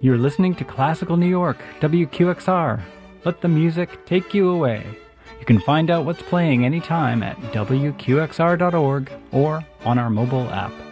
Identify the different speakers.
Speaker 1: You're listening to Classical New York, WQXR. Let the music take you away. You can find out what's playing anytime at WQXR.org or on our mobile app.